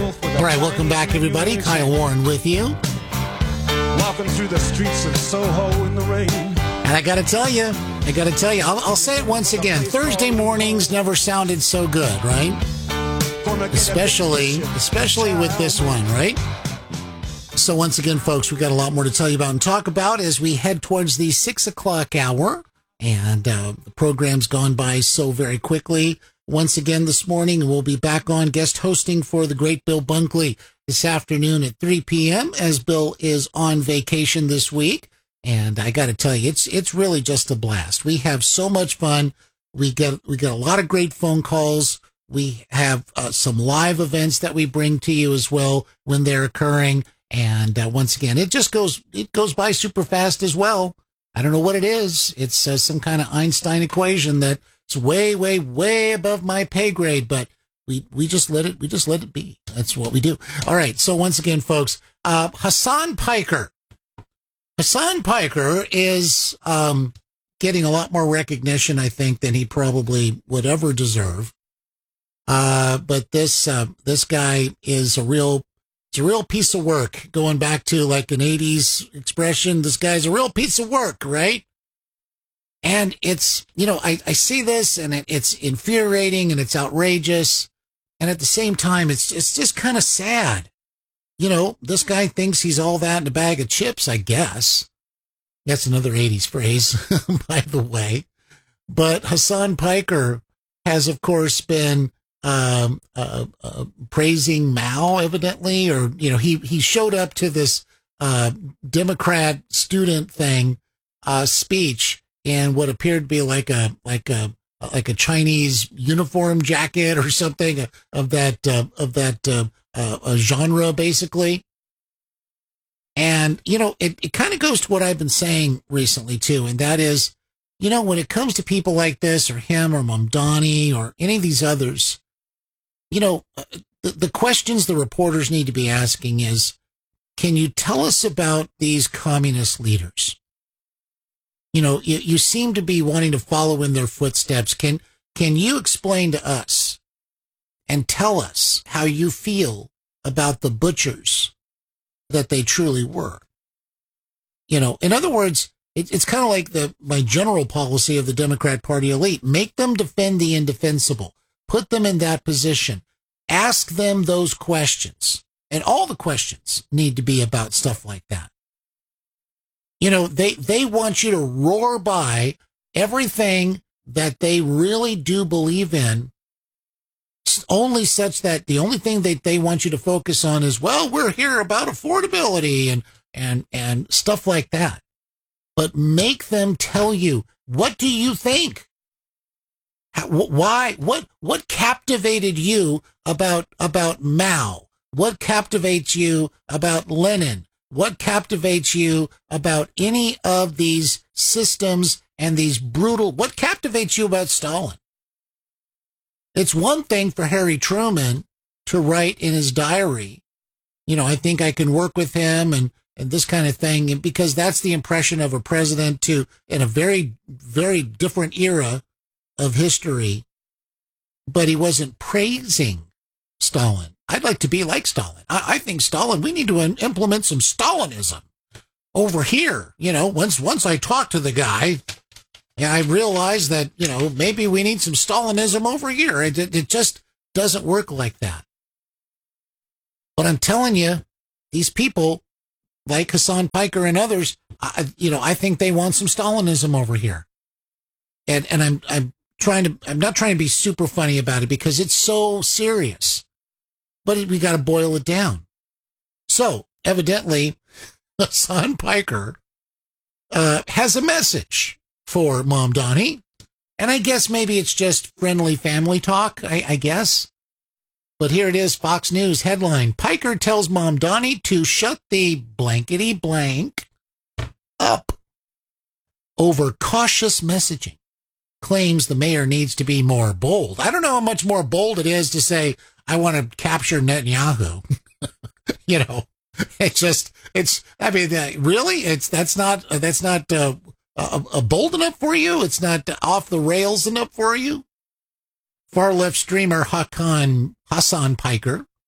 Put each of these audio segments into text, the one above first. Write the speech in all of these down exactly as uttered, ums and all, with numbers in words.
All right, welcome back, everybody. Kyle Warren with you. Walking through the streets of Soho in the rain. And I got to tell you, I got to tell you, I'll, I'll say it once again. Thursday mornings never sounded so good, right? Especially, especially with this one, right? So once again, folks, we've got a lot more to tell you about and talk about as we head towards the six o'clock hour. And uh, the program's gone by so very quickly. Once again this morning, we'll be back on guest hosting for the great Bill Bunkley this afternoon at three p.m. as Bill is on vacation this week. And I got to tell you, it's it's really just a blast. We have so much fun. We get we get a lot of great phone calls. We have uh, some live events that we bring to you as well when they're occurring. And uh, once again, it just goes it goes by super fast as well. I don't know what it is. It's uh, some kind of Einstein equation that it's way, way, way above my pay grade, but we, we just let it, we just let it be. That's what we do. All right. So once again, folks, uh, Hasan Piker, Hasan Piker is, um, getting a lot more recognition, I think, than he probably would ever deserve. Uh, but this, uh, this guy is a real, it's a real piece of work, going back to like an eighties expression. This guy's a real piece of work, right? And it's, you know, I, I see this and it, it's infuriating and it's outrageous. And at the same time, it's, it's just kind of sad. You know, this guy thinks he's all that in a bag of chips, I guess. That's another eighties phrase, by the way. But Hasan Piker has, of course, been um, uh, uh, praising Mao, evidently. Or, you know, he, he showed up to this uh, Democrat student thing, uh, speech, in what appeared to be like a like a like a Chinese uniform jacket or something of that uh, of that uh, uh, genre, basically. And you know, it it kind of goes to what I've been saying recently too, and that is, you know, when it comes to people like this, or him, or Mamdani, or any of these others, you know, the the questions the reporters need to be asking is, can you tell us about these communist leaders? You know, you, you seem to be wanting to follow in their footsteps. Can can you explain to us and tell us how you feel about the butchers that they truly were? You know, in other words, it, it's kind of like the my general policy of the Democrat Party elite. Make them defend the indefensible. Put them in that position. Ask them those questions. And all the questions need to be about stuff like that. You know, they, they want you to roar by everything that they really do believe in, only such that the only thing that they want you to focus on is, well, we're here about affordability and, and, and stuff like that. But make them tell you, what do you think? How, why, what, what captivated you about, about Mao? What captivates you about Lenin? What captivates you about any of these systems and these brutal, what captivates you about Stalin? It's one thing for Harry Truman to write in his diary, you know, I think I can work with him and, and this kind of thing, because that's the impression of a president to, in a very, very different era of history, but he wasn't praising Stalin. I'd like to be like Stalin. I, I think Stalin, we need to in, implement some Stalinism over here. You know, once once I talked to the guy, yeah, I realized that, you know, maybe we need some Stalinism over here. It, it, it just doesn't work like that. But I'm telling you, these people, like Hasan Piker and others, I, you know, I think they want some Stalinism over here. And and I'm I'm trying to, I'm not trying to be super funny about it because it's so serious. But we got to boil it down. So, evidently, Hasan Piker uh, has a message for Mamdani. And I guess maybe it's just friendly family talk, I, I guess. But here it is, Fox News headline. Piker tells Mamdani to shut the blankety blank up over cautious messaging. Claims the mayor needs to be more bold. I don't know how much more bold it is to say, I want to capture Netanyahu. You know, it's just, it's, I mean, uh, really, it's, that's not, uh, that's not uh, uh, uh, bold enough for you. It's not off the rails enough for you. Far left streamer Hakan Hasan Piker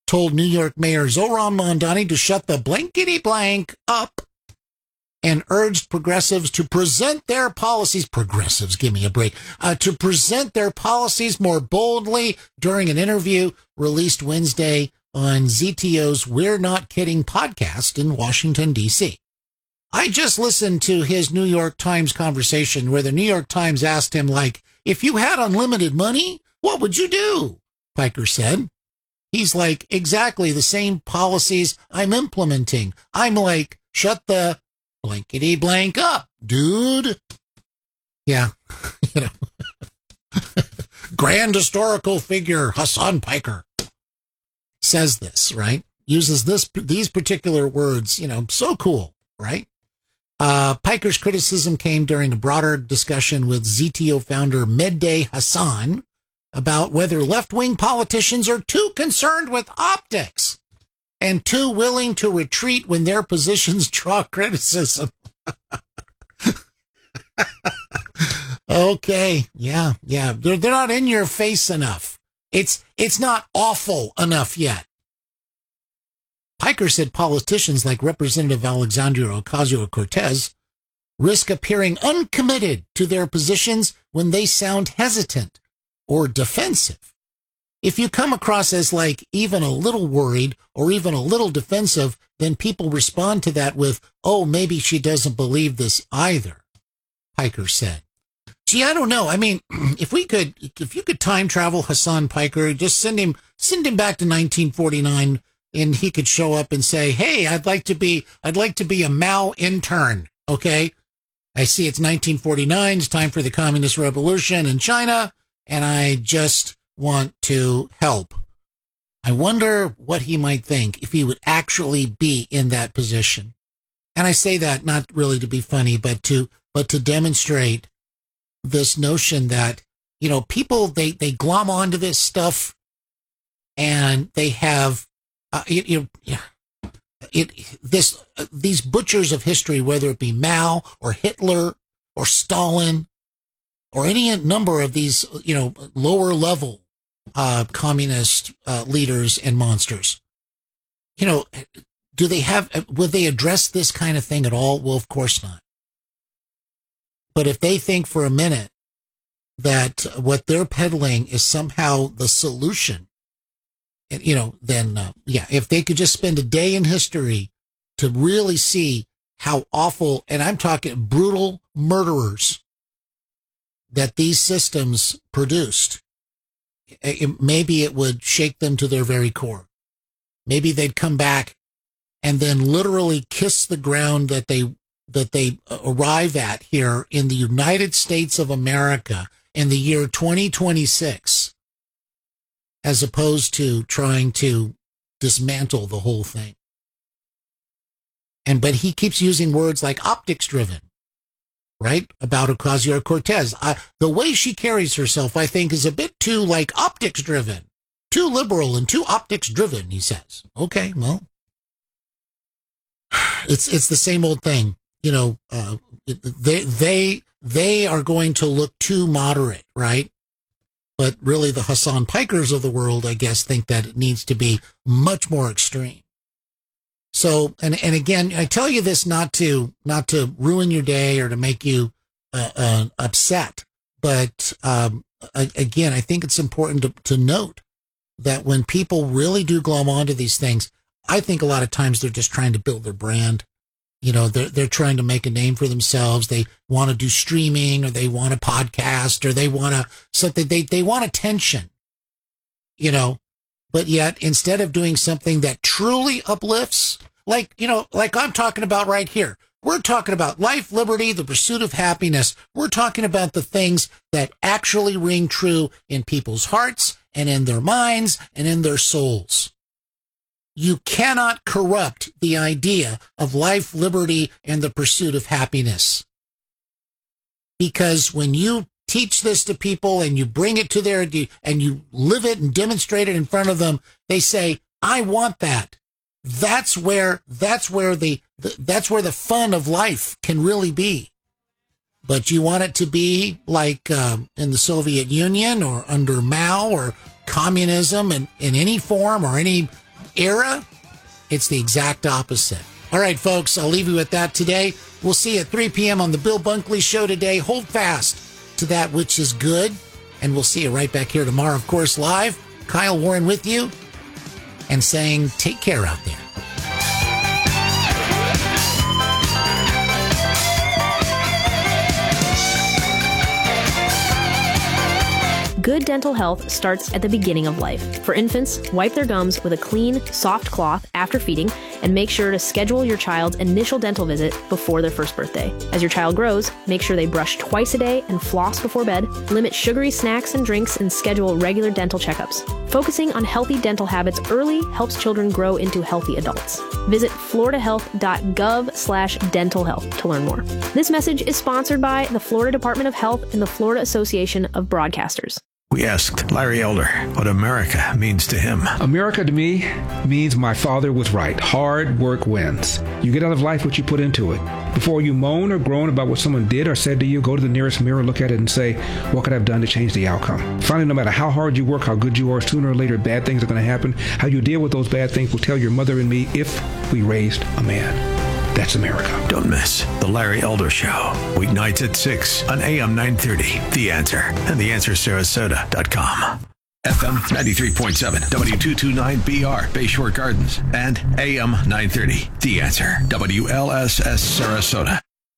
told New York Mayor Zohran Mamdani to shut the blankety blank up and urged progressives to present their policies, progressives, give me a break, uh, to present their policies more boldly during an interview released Wednesday on Z T O's We're Not Kidding podcast in Washington, D C. I just listened to his New York Times conversation where the New York Times asked him, like, if you had unlimited money, what would you do? Piker said. He's like, exactly the same policies I'm implementing. I'm like, shut the blankety blank up, dude. Yeah, you know. Grand historical figure Hasan Piker says this, right? Uses this these particular words, you know, so cool, right? Uh, Piker's criticism came during a broader discussion with Z T O founder Mehdi Hasan about whether left-wing politicians are too concerned with optics and too willing to retreat when their positions draw criticism. Okay, yeah, yeah. They're, they're not in your face enough. It's, it's not awful enough yet. Piker said politicians like Representative Alexandria Ocasio-Cortez risk appearing uncommitted to their positions when they sound hesitant or defensive. If you come across as like even a little worried or even a little defensive, then people respond to that with, oh, maybe she doesn't believe this either, Piker said. Gee, I don't know. I mean, if we could, if you could time travel Hasan Piker, just send him, send him back to nineteen forty-nine and he could show up and say, hey, I'd like to be, I'd like to be a Mao intern. Okay. I see it's nineteen forty-nine. It's time for the Communist Revolution in China. And I just want to help. I wonder what he might think if he would actually be in that position. And I say that not really to be funny, but to, but to demonstrate this notion that, you know, people, they, they glom onto this stuff and they have, uh, you, you, it, this, uh, these butchers of history, whether it be Mao or Hitler or Stalin or any number of these, you know, lower level uh, communist uh, leaders and monsters, you know, do they have, would they address this kind of thing at all? Well, of course not. But if they think for a minute that what they're peddling is somehow the solution, you know, then, uh, yeah, if they could just spend a day in history to really see how awful, and I'm talking brutal murderers that these systems produced, it, maybe it would shake them to their very core. Maybe they'd come back and then literally kiss the ground that they that they arrive at here in the United States of America in the year twenty twenty-six, as opposed to trying to dismantle the whole thing. And but he keeps using words like optics driven, right? About Ocasio-Cortez. I, the way she carries herself, I think, is a bit too like optics driven, too liberal and too optics driven, he says. Okay, well, it's it's the same old thing. You know, uh, they they they are going to look too moderate, right? But really, the Hasan Pikers of the world, I guess, think that it needs to be much more extreme. So, and and again, I tell you this not to not to ruin your day or to make you uh, uh, upset, but um, again, I think it's important to, to note that when people really do glom onto these things, I think a lot of times they're just trying to build their brand. You know, they're, they're trying to make a name for themselves. They want to do streaming, or they want a podcast, or they want to something, they, they want attention, you know, but yet instead of doing something that truly uplifts, like, you know, like I'm talking about right here, we're talking about life, liberty, the pursuit of happiness. We're talking about the things that actually ring true in people's hearts and in their minds and in their souls. You cannot corrupt the idea of life, liberty, and the pursuit of happiness. Because when you teach this to people and you bring it to their, and you live it and demonstrate it in front of them, they say, I want that. That's where, that's where the, the that's where the fun of life can really be. But you want it to be like um, in the Soviet Union or under Mao or communism in, in any form or any era, it's the exact opposite. All right, folks, I'll leave you with that today. We'll see you at three p.m. on the Bill Bunkley Show today. Hold fast to that which is good, and we'll see you right back here tomorrow, of course, live. Kyle Warren with you and saying take care out there. Good dental health starts at the beginning of life. For infants, wipe their gums with a clean, soft cloth after feeding, and make sure to schedule your child's initial dental visit before their first birthday. As your child grows, make sure they brush twice a day and floss before bed, limit sugary snacks and drinks, and schedule regular dental checkups. Focusing on healthy dental habits early helps children grow into healthy adults. Visit floridahealth.gov slash dental health to learn more. This message is sponsored by the Florida Department of Health and the Florida Association of Broadcasters. We asked Larry Elder what America means to him. America to me means my father was right. Hard work wins. You get out of life what you put into it. Before you moan or groan about what someone did or said to you, go to the nearest mirror, look at it, and say, what could I have done to change the outcome? Finally, no matter how hard you work, how good you are, sooner or later, bad things are going to happen. How you deal with those bad things will tell your mother and me if we raised a man. That's America. Don't miss The Larry Elder Show. Weeknights at six on A M nine thirty. The Answer and the answer sarasota dot com. F M ninety-three point seven, W two twenty-nine B R, Bayshore Gardens. And A M nine thirty. The Answer, W L S S Sarasota.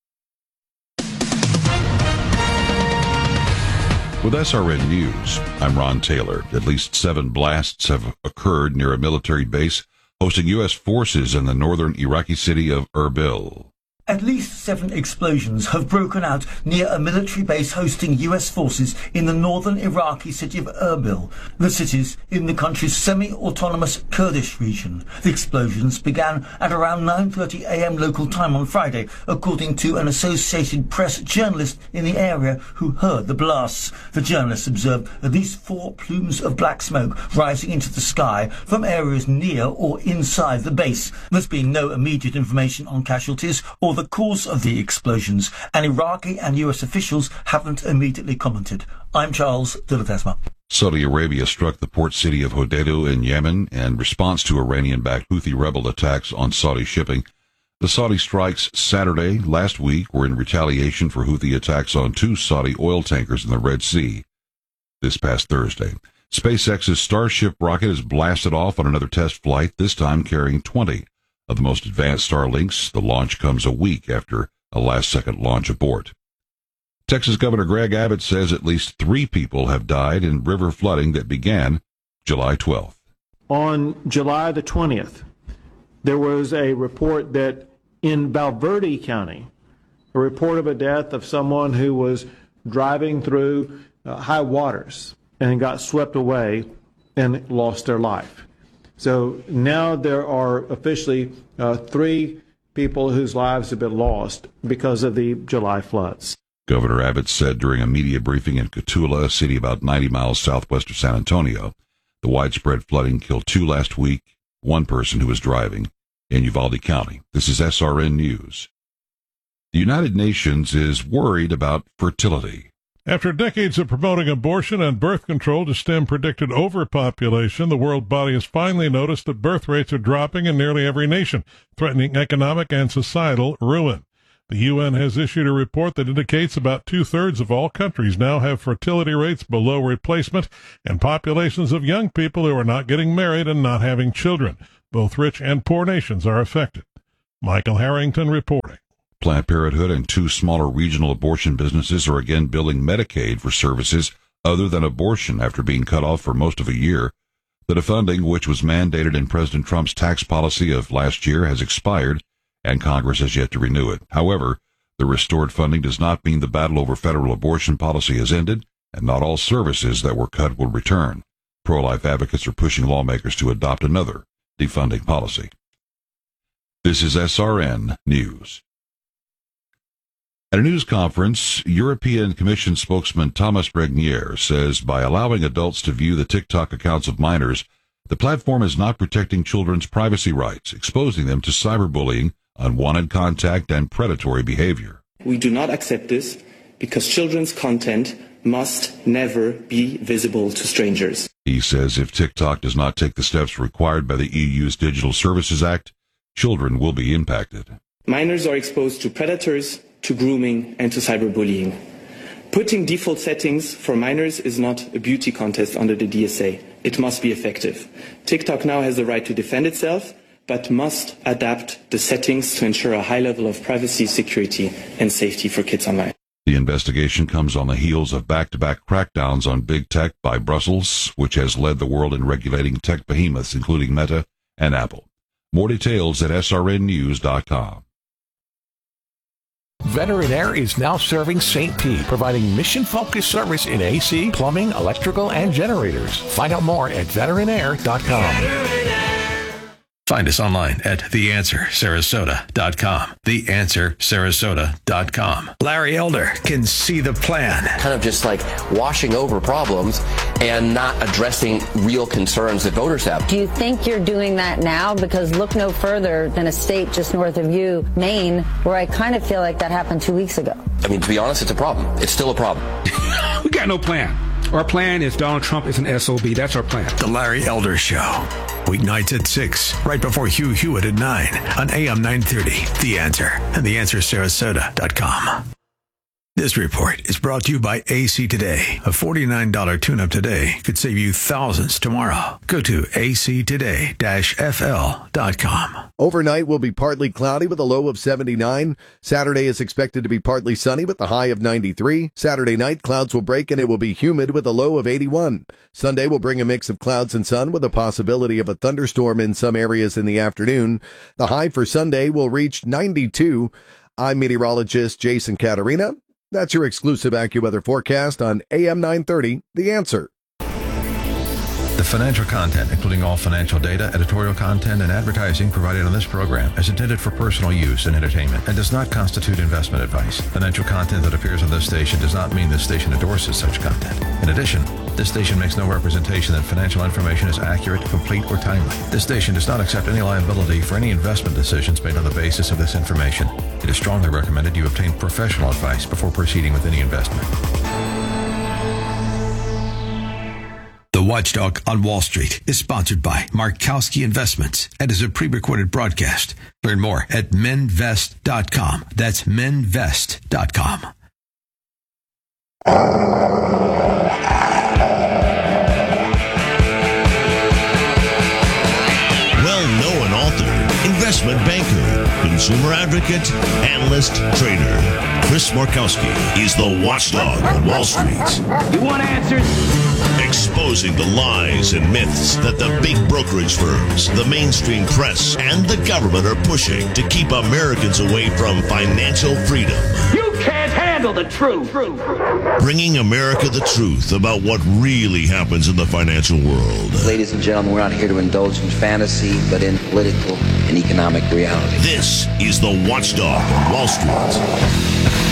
With S R N News, I'm Ron Taylor. At least seven blasts have occurred near a military base hosting U S forces in the northern Iraqi city of Erbil. At least seven explosions have broken out near a military base hosting U S forces in the northern Iraqi city of Erbil. The city's in the country's semi-autonomous Kurdish region. The explosions began at around nine thirty a.m. local time on Friday, according to an Associated Press journalist in the area who heard the blasts. The journalist observed at least four plumes of black smoke rising into the sky from areas near or inside the base. There's been no immediate information on casualties or the cause of the explosions, and Iraqi and U S officials haven't immediately commented. I'm Charles de Ledesma. Saudi Arabia struck the port city of Hodeidah in Yemen in response to Iranian-backed Houthi rebel attacks on Saudi shipping. The Saudi strikes Saturday last week were in retaliation for Houthi attacks on two Saudi oil tankers in the Red Sea this past Thursday. SpaceX's Starship rocket is blasted off on another test flight, this time carrying twenty of the most advanced Starlinks. The launch comes a week after a last-second launch abort. Texas Governor Greg Abbott says at least three people have died in river flooding that began July twelfth. On July the twentieth, there was a report that in Valverde County, a report of a death of someone who was driving through uh, high waters and got swept away and lost their life. So now there are officially uh, three people whose lives have been lost because of the July floods. Governor Abbott said during a media briefing in Cotulla, a city about ninety miles southwest of San Antonio, the widespread flooding killed two last week, one person who was driving in Uvalde County. This is S R N News. The United Nations is worried about fertility. After decades of promoting abortion and birth control to stem predicted overpopulation, the world body has finally noticed that birth rates are dropping in nearly every nation, threatening economic and societal ruin. The U N has issued a report that indicates about two-thirds of all countries now have fertility rates below replacement and populations of young people who are not getting married and not having children. Both rich and poor nations are affected. Michael Harrington reporting. Planned Parenthood and two smaller regional abortion businesses are again billing Medicaid for services other than abortion after being cut off for most of a year. The funding, which was mandated in President Trump's tax policy of last year, has expired, and Congress has yet to renew it. However, the restored funding does not mean the battle over federal abortion policy has ended, and not all services that were cut will return. Pro-life advocates are pushing lawmakers to adopt another defunding policy. This is S R N News. At a news conference, European Commission spokesman Thomas Bregnier says by allowing adults to view the TikTok accounts of minors, the platform is not protecting children's privacy rights, exposing them to cyberbullying, unwanted contact, and predatory behavior. We do not accept this because children's content must never be visible to strangers. He says if TikTok does not take the steps required by the E U's Digital Services Act, children will be impacted. Minors are exposed to predators, to grooming, and to cyberbullying. Putting default settings for minors is not a beauty contest under the D S A. It must be effective. TikTok now has the right to defend itself, but must adapt the settings to ensure a high level of privacy, security, and safety for kids online. The investigation comes on the heels of back-to-back crackdowns on big tech by Brussels, which has led the world in regulating tech behemoths, including Meta and Apple. More details at S R N news dot com. Veteran Air is now serving Saint Pete, providing mission-focused service in A C, plumbing, electrical, and generators. Find out more at veteran air dot com. Find us online at the answer sarasota dot com. the answer sarasota dot com. Larry Elder can see the plan. Kind of just like washing over problems and not addressing real concerns that voters have. Do you think you're doing that now? Because look no further than a state just north of you, Maine, where I kind of feel like that happened two weeks ago. I mean, to be honest, it's a problem. It's still a problem. We got no plan. Our plan is Donald Trump is an S O B. That's our plan. The Larry Elder Show. Weeknights at six, right before Hugh Hewitt at nine on A M nine thirty. The Answer and the answer sarasota dot com. This report is brought to you by A C Today. A forty-nine dollars tune-up today could save you thousands tomorrow. Go to A C today dash F L dot com. Overnight will be partly cloudy with a low of seventy-nine. Saturday is expected to be partly sunny with the high of ninety-three. Saturday night, clouds will break and it will be humid with a low of eighty-one. Sunday will bring a mix of clouds and sun with a possibility of a thunderstorm in some areas in the afternoon. The high for Sunday will reach ninety-two. I'm meteorologist Jason Caterina. That's your exclusive AccuWeather forecast on A M nine thirty, The Answer. The financial content, including all financial data, editorial content, and advertising provided on this program is intended for personal use and entertainment and does not constitute investment advice. Financial content that appears on this station does not mean this station endorses such content. In addition, this station makes no representation that financial information is accurate, complete, or timely. This station does not accept any liability for any investment decisions made on the basis of this information. It is strongly recommended you obtain professional advice before proceeding with any investment. The Watchdog on Wall Street is sponsored by Markowski Investments and is a pre-recorded broadcast. Learn more at menvest dot com. That's menvest dot com. Well-known author, investment banker, consumer advocate, analyst, trader. Chris Markowski is the Watchdog on Wall Street. You want answers? Exposing the lies and myths that the big brokerage firms, the mainstream press, and the government are pushing to keep Americans away from financial freedom. You can't handle the truth. Bringing America the truth about what really happens in the financial world. Ladies and gentlemen, we're not here to indulge in fantasy, but in political and economic reality. This is the Watchdog on Wall Street.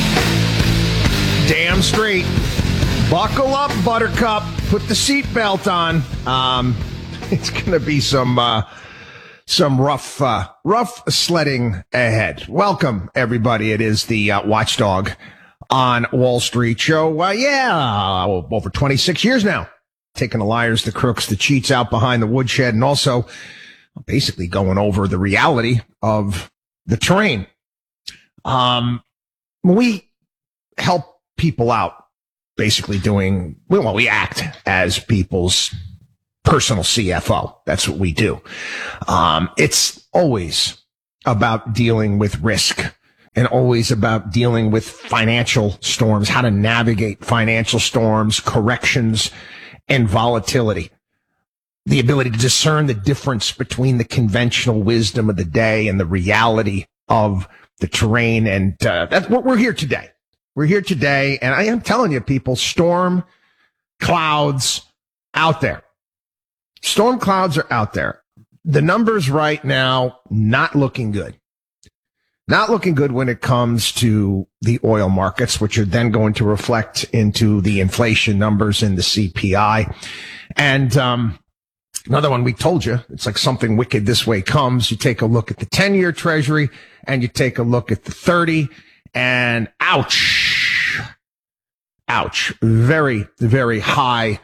Damn straight. Buckle up, Buttercup. Put the seatbelt on. Um, it's going to be some uh, some rough uh, rough sledding ahead. Welcome, everybody. It is the uh, Watchdog on Wall Street show. Uh, yeah, over twenty-six years now. Taking the liars, the crooks, the cheats out behind the woodshed, and also basically going over the reality of the terrain. Um, we help people out. Basically doing, well, we act as people's personal C F O. That's what we do. Um, it's always about dealing with risk and always about dealing with financial storms, how to navigate financial storms, corrections, and volatility. The ability to discern the difference between the conventional wisdom of the day and the reality of the terrain. And uh, that's what we're here today. We're here today, and I am telling you, people, storm clouds out there. Storm clouds are out there. The numbers right now, not looking good. Not looking good when it comes to the oil markets, which are then going to reflect into the inflation numbers and the C P I. And um another one, we told you, it's like something wicked this way comes. You take a look at the ten-year Treasury, and you take a look at the thirty, and ouch. Ouch. Very, very high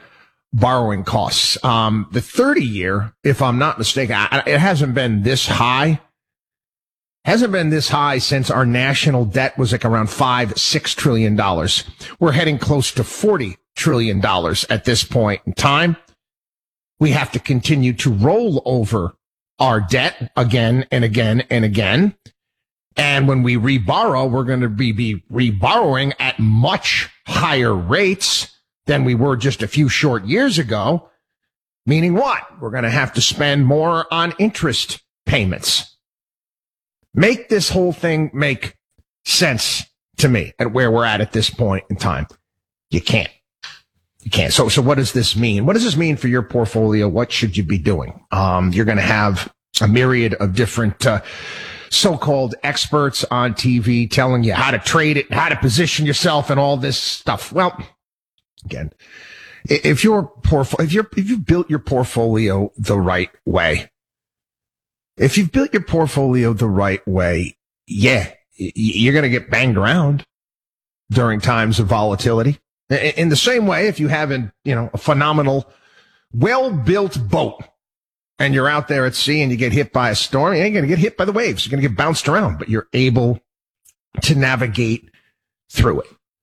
borrowing costs. Um, the thirty year, if I'm not mistaken, I, it hasn't been this high. Hasn't been this high since our national debt was like around five, six trillion dollars. We're heading close to forty trillion dollars at this point in time. We have to continue to roll over our debt again and again and again. And when we reborrow, we're going to be, be reborrowing at much higher rates than we were just a few short years ago. Meaning what? We're going to have to spend more on interest payments. Make this whole thing make sense to me at where we're at at this point in time. You can't. You can't. So, so what does this mean? What does this mean for your portfolio? What should you be doing? Um, you're going to have a myriad of different, uh, so-called experts on T V telling you how to trade it, how to position yourself and all this stuff. Well, again, if your portfolio, if you're, if you've built your portfolio the right way, if you've built your portfolio the right way, yeah, you're going to get banged around during times of volatility. In the same way, if you have a, you know, a phenomenal, well-built boat and you're out there at sea and you get hit by a storm, you ain't going to get hit by the waves. You're going to get bounced around, but you're able to navigate through it.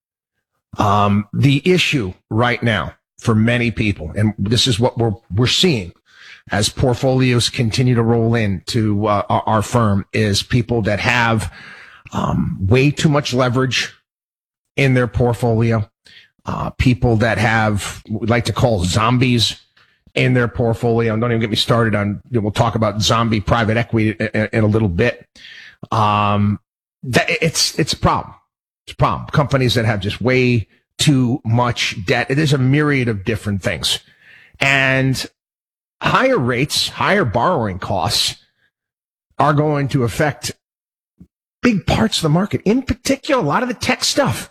Um, the issue right now for many people, and this is what we're, we're seeing as portfolios continue to roll into uh, our, our firm, is people that have um, way too much leverage in their portfolio. Uh, people that have what we like to call zombies in their portfolio. And don't even get me started on, you know, we'll talk about zombie private equity in, in a little bit. Um, that it's, it's a problem. It's a problem. Companies that have just way too much debt. There's a myriad of different things. And higher rates, higher borrowing costs are going to affect big parts of the market. In particular, a lot of the tech stuff.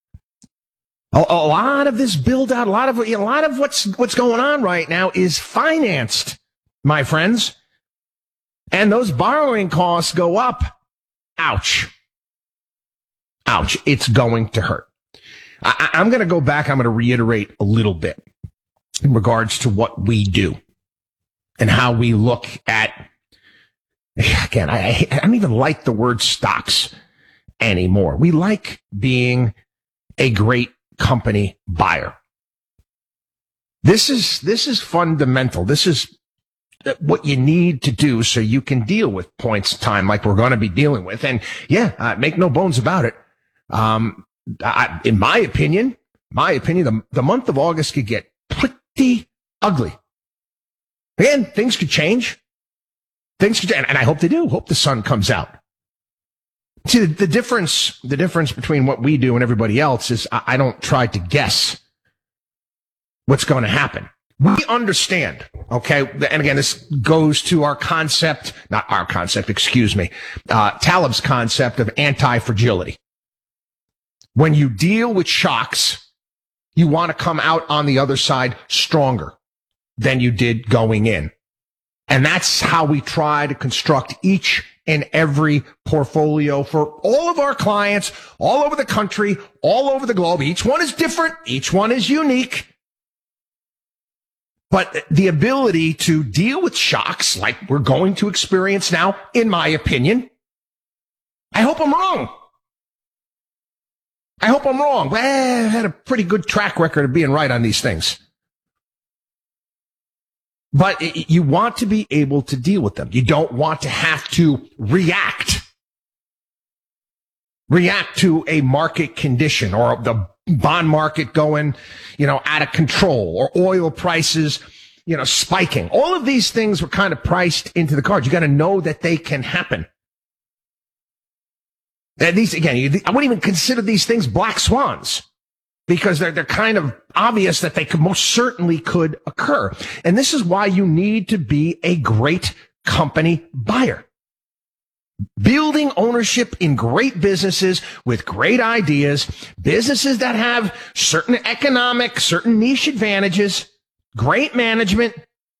A, a lot of this build out, a lot of, a lot of what's, what's going on right now is financed, my friends. And those borrowing costs go up. Ouch. Ouch. It's going to hurt. I, I'm going to go back. I'm going to reiterate a little bit in regards to what we do and how we look at, again, I, I don't even like the word stocks anymore. We like being a great company buyer. This is, this is fundamental. This is what you need to do so you can deal with points of time like we're going to be dealing with. And yeah, uh, make no bones about it. Um, I, in my opinion, my opinion, the, the month of August could get pretty ugly. Again, things could change. Things could, and, and I hope they do. Hope the sun comes out. See, the, the difference, the difference between what we do and everybody else is I, I don't try to guess what's going to happen. We understand, okay? And again, this goes to our concept, not our concept, excuse me, uh, Taleb's concept of anti-fragility. When you deal with shocks, you want to come out on the other side stronger than you did going in. And that's how we try to construct each and every portfolio for all of our clients all over the country, all over the globe. Each one is different. Each one is unique. But the ability to deal with shocks like we're going to experience now, in my opinion, I hope I'm wrong. I hope I'm wrong. Well, I had a pretty good track record of being right on these things. But you want to be able to deal with them. You don't want to have to react. React to a market condition or the bond market going, you know, out of control or oil prices, you know, spiking. All of these things were kind of priced into the cards. You got to know that they can happen. And these, again, you, I wouldn't even consider these things black swans, because they're, they're kind of obvious that they could most certainly could occur. And this is why you need to be a great company buyer. Building ownership in great businesses with great ideas, businesses that have certain economic, certain niche advantages, great management,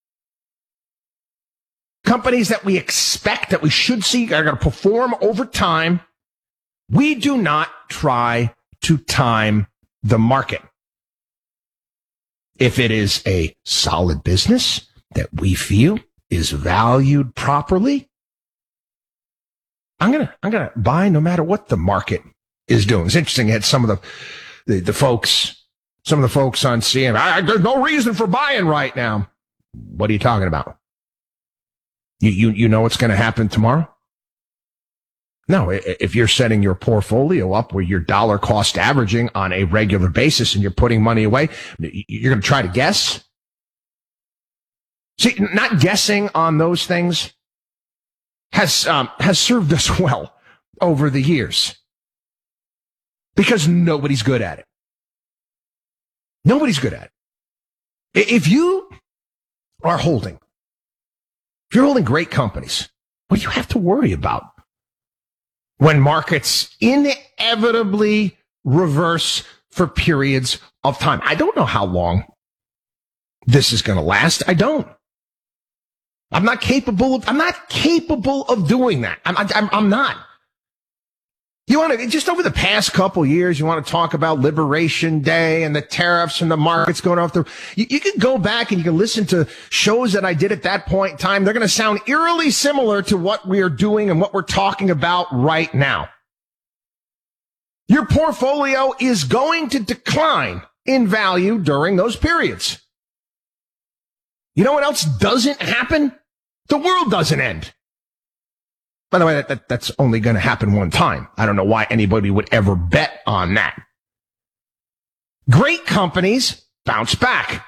companies that we expect, that we should see are going to perform over time. We do not try to time the market. if it is a solid business that we feel is valued properly, I'm gonna I'm gonna buy no matter what the market is doing. It's interesting. I had some of the the, the folks, some of the folks on C N N. I, I, there's no reason for buying right now. What are you talking about? You you you know what's going to happen tomorrow? No, if you're setting your portfolio up where you're dollar cost averaging on a regular basis and you're putting money away, you're going to try to guess. See, not guessing on those things has um, has served us well over the years because nobody's good at it. Nobody's good at it. If you are holding, if you're holding great companies, what do you have to worry about when markets inevitably reverse for periods of time? I don't know how long this is going to last. I don't. I'm not capable of, I'm not capable of doing that. I'm, I'm, I'm not. You want to, just over the past couple years, you want to talk about Liberation Day and the tariffs and the markets going off the, you, you can go back and you can listen to shows that I did at that point in time. They're going to sound eerily similar to what we are doing and what we're talking about right now. Your portfolio is going to decline in value during those periods. You know what else doesn't happen? The world doesn't end. By the way, that, that, that's only going to happen one time. I don't know why anybody would ever bet on that. Great companies bounce back.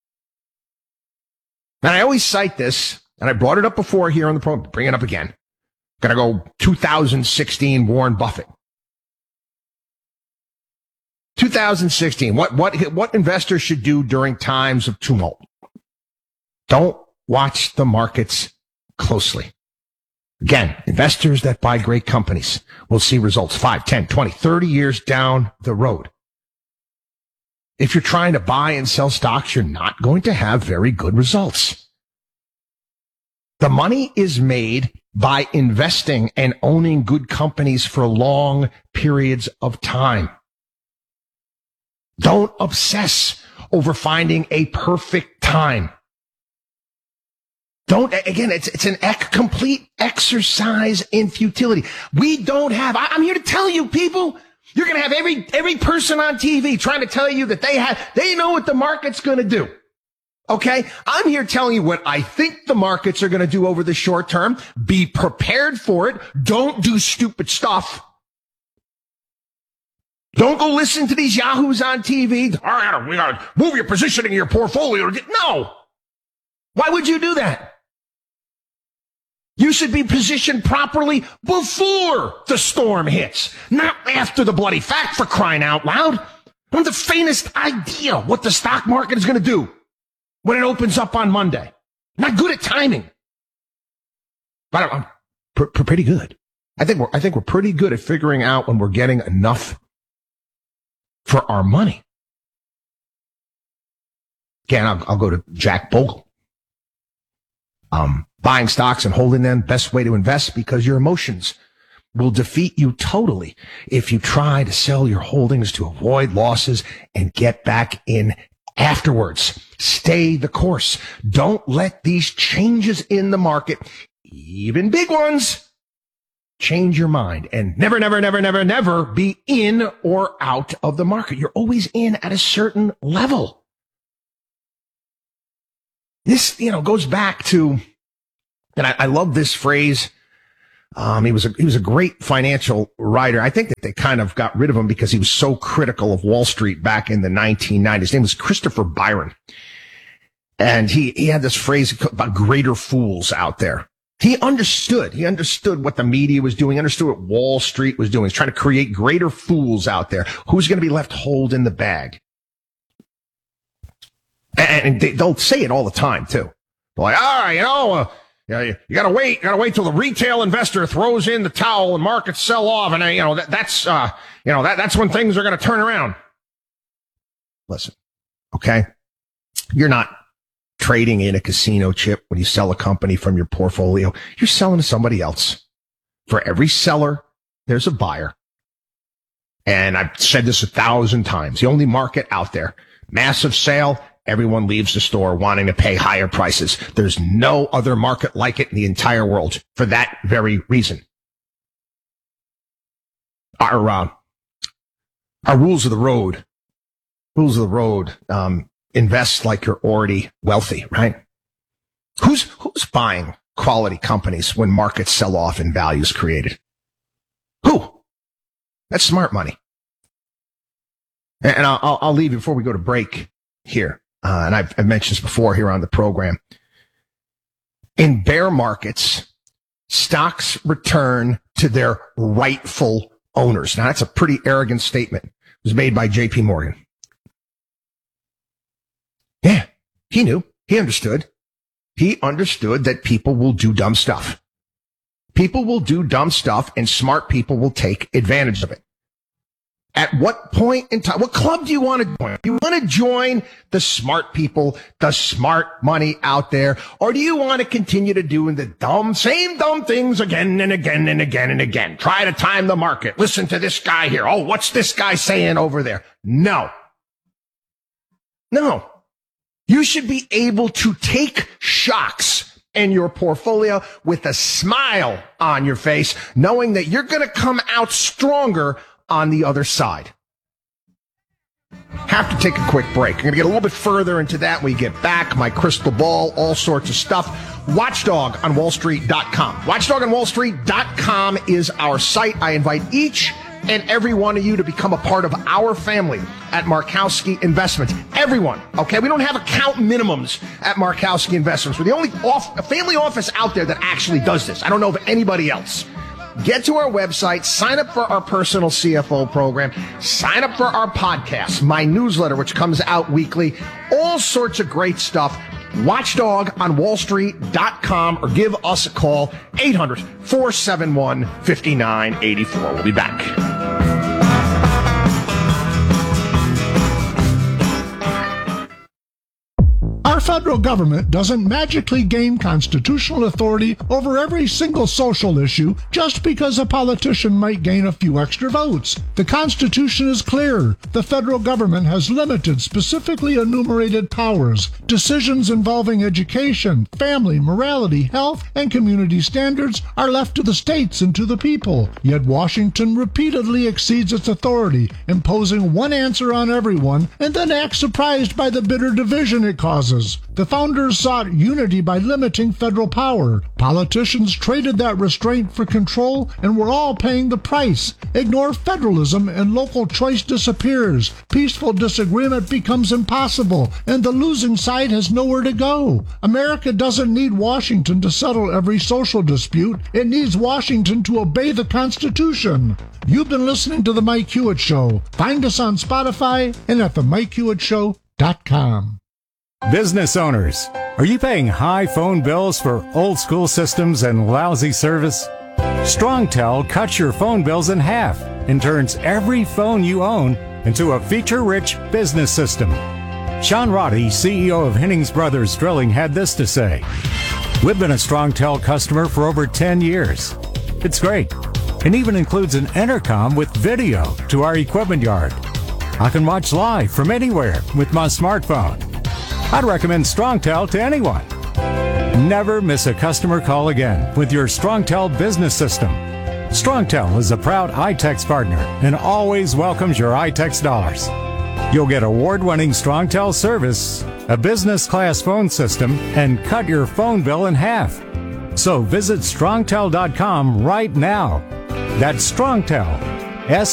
And I always cite this, and I brought it up before here on the program, bring it up again. Gonna go two thousand sixteen Warren Buffett. two thousand sixteen, what, what, what investors should do during times of tumult? Don't watch the markets closely. Again, investors that buy great companies will see results five, ten, twenty, thirty years down the road. If you're trying to buy and sell stocks, you're not going to have very good results. The money is made by investing and owning good companies for long periods of time. Don't obsess over finding a perfect time. Don't, again, it's, it's an ec- complete exercise in futility. We don't have, I, I'm here to tell you people, you're going to have every, every person on T V trying to tell you that they have, they know what the market's going to do. Okay. I'm here telling you what I think the markets are going to do over the short term. Be prepared for it. Don't do stupid stuff. Don't go listen to these yahoos on T V. All right, we got to move your positioning in your portfolio. No. Why would you do that? You should be positioned properly before the storm hits, not after the bloody fact, for crying out loud. I don't have the faintest idea what the stock market is going to do when it opens up on Monday. I'm not good at timing. But I'm pr- pr- pretty good. I think we're, I think we're pretty good at figuring out when we're getting enough for our money. Again, I'll, I'll go to Jack Bogle. Um, buying stocks and holding them, best way to invest, because your emotions will defeat you totally if you try to sell your holdings to avoid losses and get back in afterwards. Stay the course. Don't let these changes in the market, even big ones, change your mind, and never, never, never, never, never be in or out of the market. You're always in at a certain level. This, you know, goes back to, and I, I love this phrase. Um, he was a, he was a great financial writer. I think that they kind of got rid of him because he was so critical of Wall Street back in the nineteen nineties. His name was Christopher Byron. And he, he had this phrase about greater fools out there. He understood. He understood what the media was doing, understood what Wall Street was doing. He's trying to create greater fools out there. Who's going to be left holding the bag? And they, they'll say it all the time, too. They're like, all right, you know, uh, you, know, you, you got to wait. You got to wait till the retail investor throws in the towel and markets sell off. And, uh, you know, that, that's, uh, you know, that, that's when things are going to turn around. Listen, okay? You're not trading in a casino chip when you sell a company from your portfolio. You're selling to somebody else. For every seller, there's a buyer. And I've said this a thousand times. The only market out there, massive sale, everyone leaves the store wanting to pay higher prices. There's no other market like it in the entire world for that very reason. Our, uh, our rules of the road, rules of the road, um, invest like you're already wealthy, right? Who's, who's buying quality companies when markets sell off and values created? Who? That's smart money. And I'll, I'll leave before we go to break here. Uh, and I've, I've mentioned this before here on the program. In bear markets, stocks return to their rightful owners. Now, that's a pretty arrogant statement. It was made by J P Morgan. Yeah, he knew. He understood. He understood that people will do dumb stuff. People will do dumb stuff, and smart people will take advantage of it. At what point in time, what club do you want to join? Do you want to join the smart people, the smart money out there? Or do you want to continue to do the dumb, same dumb things again and again and again and again? Try to time the market. Listen to this guy here. Oh, what's this guy saying over there? No. No. You should be able to take shocks in your portfolio with a smile on your face, knowing that you're going to come out stronger on the other side. Have to take a quick break. I'm going to get a little bit further into that when we get back. My crystal ball, all sorts of stuff. Watchdog on Wall Street dot com. Watchdog on Wall Street dot com is our site. I invite each and every one of you to become a part of our family at Markowski Investments. Everyone, okay? We don't have account minimums at Markowski Investments. We're the only off, family office out there that actually does this. I don't know of anybody else. Get to our website, sign up for our personal C F O program, sign up for our podcast, my newsletter, which comes out weekly, all sorts of great stuff. Watchdog on Wall Street dot com or give us a call, eight hundred, four seven one, five nine eight four. We'll be back. Our federal government doesn't magically gain constitutional authority over every single social issue just because a politician might gain a few extra votes. The Constitution is clear. The federal government has limited, specifically enumerated powers. Decisions involving education, family, morality, health, and community standards are left to the states and to the people. Yet Washington repeatedly exceeds its authority, imposing one answer on everyone, and then acts surprised by the bitter division it causes. The founders sought unity by limiting federal power. Politicians traded that restraint for control, and we're all paying the price. Ignore federalism and local choice disappears. Peaceful disagreement becomes impossible, and the losing side has nowhere to go. America doesn't need Washington to settle every social dispute. It needs Washington to obey the Constitution. You've been listening to The Mike Hewitt Show. Find us on Spotify and at the mike hewitt show dot com. Business owners, are you paying high phone bills for old school systems and lousy service? StrongTel cuts your phone bills in half and turns every phone you own into a feature-rich business system. Sean Roddy, C E O of Hennings Brothers Drilling, had this to say: "We've been a StrongTel customer for over ten years. It's great, and even includes an intercom with video to our equipment yard. I can watch live from anywhere with my smartphone. I'd recommend StrongTel to anyone. Never miss a customer call again with your StrongTel business system. StrongTel is a proud iTex partner and always welcomes your iTex dollars. You'll get award-winning StrongTel service, a business-class phone system, and cut your phone bill in half. So visit strongtel dot com right now. That's StrongTel,